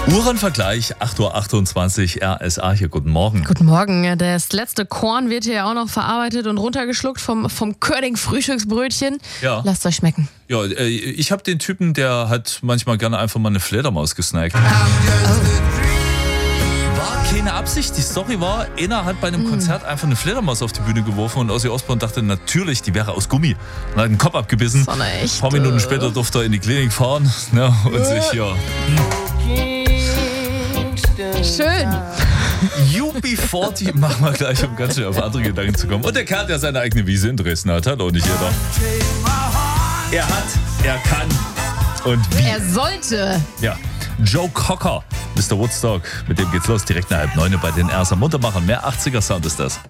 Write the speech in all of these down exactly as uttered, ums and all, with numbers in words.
Uhrenvergleich, acht Uhr achtundzwanzig, R S A hier, guten Morgen. Guten Morgen. Das letzte Korn wird hier ja auch noch verarbeitet und runtergeschluckt vom, vom König-Frühstücksbrötchen. Ja. Lasst euch schmecken. Ja, äh, ich habe den Typen, der hat manchmal gerne einfach mal eine Fledermaus gesnackt. Oh. War keine Absicht. Die Story war, einer hat bei einem mm. Konzert einfach eine Fledermaus auf die Bühne geworfen und Ozzy Osbourne dachte natürlich, die wäre aus Gummi. Und hat den Kopf abgebissen. Ein paar Minuten später durfte er in die Klinik fahren, ne, und äh. sich ja... Schön. U B vierzig machen wir gleich, um ganz schnell auf andere Gedanken zu kommen. Und der Kerl, der seine eigene Wiese in Dresden hat, hat auch nicht jeder. Er hat, er kann und wie. Er sollte. Ja, Joe Cocker, Mister Woodstock, mit dem geht's los, direkt nach halb neun bei den R S A Muntermachern. Mehr achtziger Sound ist das.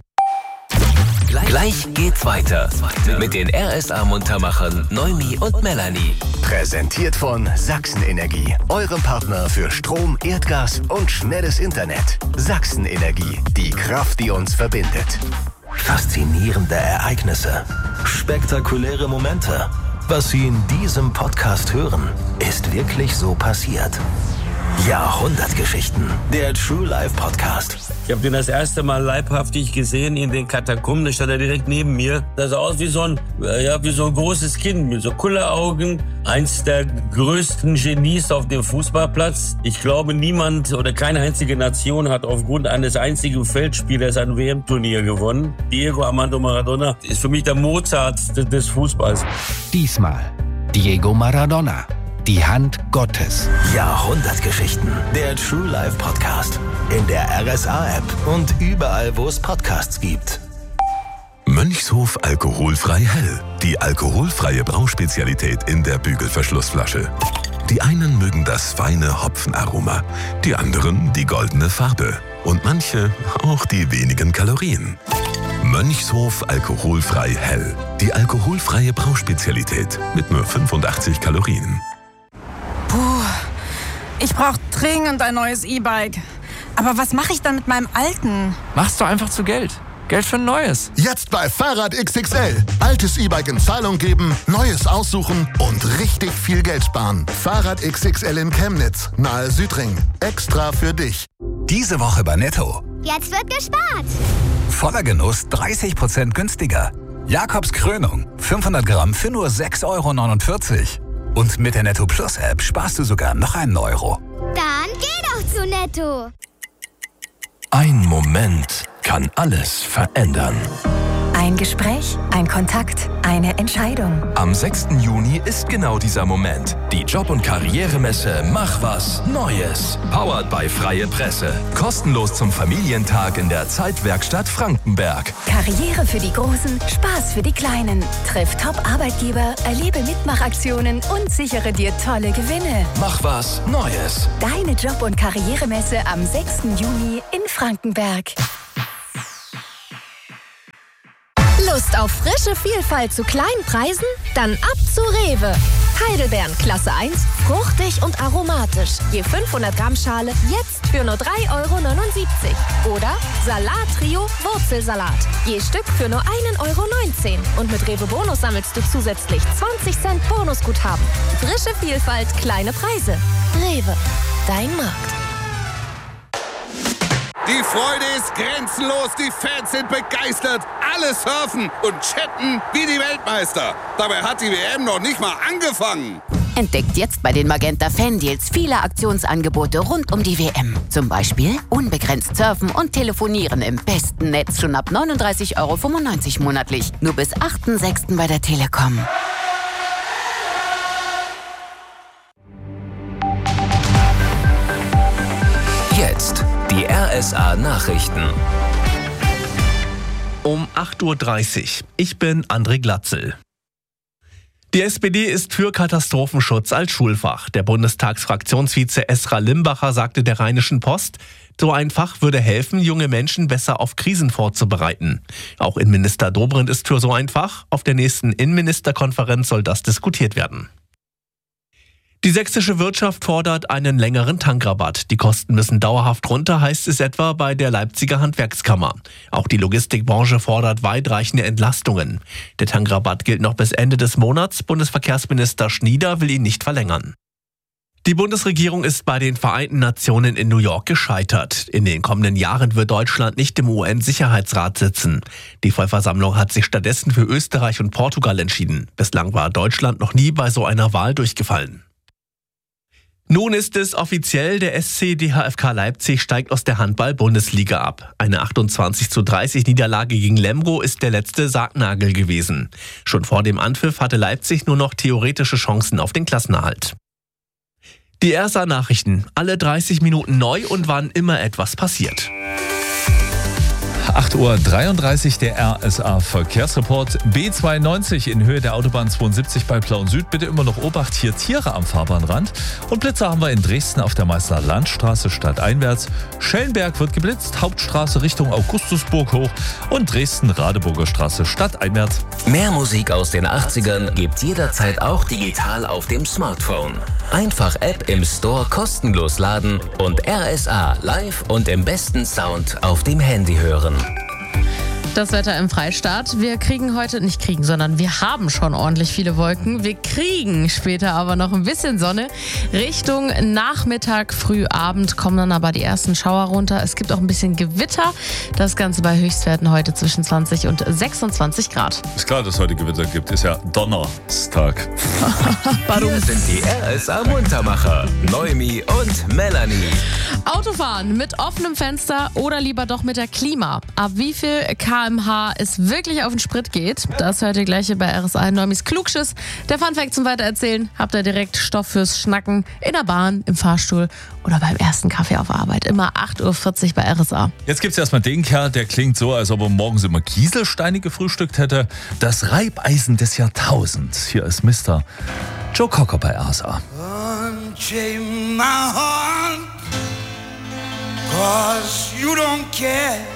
Gleich geht's weiter mit den R S A Muntermachern Noemi und Melanie. Präsentiert von Sachsen Energie, eurem Partner für Strom, Erdgas und schnelles Internet. Sachsen Energie, die Kraft, die uns verbindet. Faszinierende Ereignisse, spektakuläre Momente. Was Sie in diesem Podcast hören, ist wirklich so passiert. Jahrhundertgeschichten, der True Life Podcast. Ich habe den das erste Mal leibhaftig gesehen in den Katakomben. Da stand er direkt neben mir. Das sah aus wie so ein, ja, wie so ein großes Kind mit so Kulleraugen. Eins der größten Genies auf dem Fußballplatz. Ich glaube, niemand oder keine einzige Nation hat aufgrund eines einzigen Feldspielers ein W M-Turnier gewonnen. Diego Armando Maradona ist für mich der Mozart des Fußballs. Diesmal Diego Maradona. Die Hand Gottes. Jahrhundertgeschichten. Der True Life Podcast. In der R S A-App und überall, wo es Podcasts gibt. Mönchshof alkoholfrei hell. Die alkoholfreie Brauspezialität in der Bügelverschlussflasche. Die einen mögen das feine Hopfenaroma, die anderen die goldene Farbe und manche auch die wenigen Kalorien. Mönchshof alkoholfrei hell. Die alkoholfreie Brauspezialität mit nur fünfundachtzig Kalorien. Puh, ich brauche dringend ein neues E-Bike. Aber was mache ich dann mit meinem alten? Machst du einfach zu Geld. Geld für ein neues. Jetzt bei Fahrrad X X L. Altes E-Bike in Zahlung geben, neues aussuchen und richtig viel Geld sparen. Fahrrad X X L in Chemnitz, nahe Südring. Extra für dich. Diese Woche bei Netto. Jetzt wird gespart. Voller Genuss dreißig Prozent günstiger. Jakobs Krönung, fünfhundert Gramm für nur sechs Euro neunundvierzig. Und mit der Netto Plus App sparst du sogar noch einen Euro. Dann geh doch zu Netto. Ein Moment kann alles verändern. Ein Gespräch, ein Kontakt, eine Entscheidung. Am sechsten Juni ist genau dieser Moment. Die Job- und Karrieremesse Mach was Neues. Powered by Freie Presse. Kostenlos zum Familientag in der Zeitwerkstatt Frankenberg. Karriere für die Großen, Spaß für die Kleinen. Triff Top-Arbeitgeber, erlebe Mitmachaktionen und sichere dir tolle Gewinne. Mach was Neues. Deine Job- und Karrieremesse am sechsten Juni in Frankenberg. Lust auf frische Vielfalt zu kleinen Preisen? Dann ab zu Rewe. Heidelbeeren Klasse eins, fruchtig und aromatisch. Je fünfhundert Gramm Schale jetzt für nur drei Euro neunundsiebzig. Oder Salat Trio Wurzelsalat. Je Stück für nur ein Euro neunzehn. Und mit Rewe Bonus sammelst du zusätzlich zwanzig Cent Bonusguthaben. Frische Vielfalt, kleine Preise. Rewe, dein Markt. Die Freude ist grenzenlos, die Fans sind begeistert, alle surfen und chatten wie die Weltmeister. Dabei hat die W M noch nicht mal angefangen. Entdeckt jetzt bei den Magenta Fan-Deals viele Aktionsangebote rund um die W M. Zum Beispiel unbegrenzt surfen und telefonieren im besten Netz schon ab neununddreißig Euro fünfundneunzig monatlich. Nur bis achten sechsten bei der Telekom. Jetzt die R S A-Nachrichten. Um acht Uhr dreißig. Ich bin André Glatzel. Die S P D ist für Katastrophenschutz als Schulfach. Der Bundestagsfraktionsvize Esra Limbacher sagte der Rheinischen Post, so ein Fach würde helfen, junge Menschen besser auf Krisen vorzubereiten. Auch Innenminister Dobrindt ist für so ein Fach. Auf der nächsten Innenministerkonferenz soll das diskutiert werden. Die sächsische Wirtschaft fordert einen längeren Tankrabatt. Die Kosten müssen dauerhaft runter, heißt es etwa bei der Leipziger Handwerkskammer. Auch die Logistikbranche fordert weitreichende Entlastungen. Der Tankrabatt gilt noch bis Ende des Monats. Bundesverkehrsminister Schnieder will ihn nicht verlängern. Die Bundesregierung ist bei den Vereinten Nationen in New York gescheitert. In den kommenden Jahren wird Deutschland nicht im U N-Sicherheitsrat sitzen. Die Vollversammlung hat sich stattdessen für Österreich und Portugal entschieden. Bislang war Deutschland noch nie bei so einer Wahl durchgefallen. Nun ist es offiziell, der S C D H F K Leipzig steigt aus der Handball-Bundesliga ab. Eine achtundzwanzig zu dreißig Niederlage gegen Lemgo ist der letzte Sargnagel gewesen. Schon vor dem Anpfiff hatte Leipzig nur noch theoretische Chancen auf den Klassenerhalt. Die R S A-Nachrichten, alle dreißig Minuten neu und wann immer etwas passiert. acht Uhr dreiunddreißig, der R S A-Verkehrsreport. B zweiundneunzig in Höhe der Autobahn zweiundsiebzig bei Plauen Süd. Bitte immer noch Obacht, hier Tiere am Fahrbahnrand. Und Blitzer haben wir in Dresden auf der Meißner Landstraße stadteinwärts. Schellenberg wird geblitzt, Hauptstraße Richtung Augustusburg hoch und Dresden-Radeburger Straße stadteinwärts. Mehr Musik aus den achtzigern gibt's jederzeit auch digital auf dem Smartphone. Einfach App im Store kostenlos laden und R S A live und im besten Sound auf dem Handy hören. Das Wetter im Freistaat. Wir kriegen heute, nicht kriegen, sondern wir haben schon ordentlich viele Wolken. Wir kriegen später aber noch ein bisschen Sonne. Richtung Nachmittag, früh, Abend kommen dann aber die ersten Schauer runter. Es gibt auch ein bisschen Gewitter. Das Ganze bei Höchstwerten heute zwischen zwanzig und sechsundzwanzig Grad. Ist klar, dass es heute Gewitter gibt. Ist ja Donnerstag. Hier sind die R S A-Muntermacher. Noemi und Melanie. Autofahren mit offenem Fenster oder lieber doch mit der Klima. Ab wie viel Kilometer es wirklich auf den Sprit geht, das hört ihr gleich hier bei R S A in Neumis Klugschiss. Der Funfact zum Weitererzählen. Habt ihr direkt Stoff fürs Schnacken in der Bahn, im Fahrstuhl oder beim ersten Kaffee auf Arbeit. Immer acht Uhr vierzig bei R S A. Jetzt gibt's erstmal den Kerl, der klingt so, als ob er morgens immer Kieselsteine gefrühstückt hätte. Das Reibeisen des Jahrtausends. Hier ist Mister Joe Cocker bei R S A. Unchain my heart, 'cause you don't care.